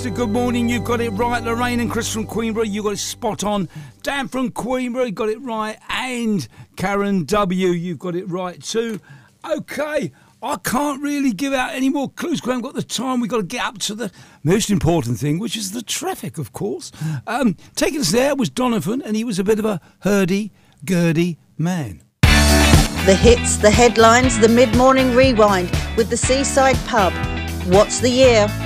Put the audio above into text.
Manchester, good morning. You've got it right. Lorraine and Chris from Queenborough, you got it spot on. Dan from Queenborough, got it right. And Karen W, you've got it right too. Okay, I can't really give out any more clues because I haven't got the time. We've got to get up to the most important thing, which is the traffic, of course. Taking us there was Donovan, and he was a bit of a hurdy-gurdy man. The hits, the headlines, the mid-morning rewind with the Seaside Pub. What's the year?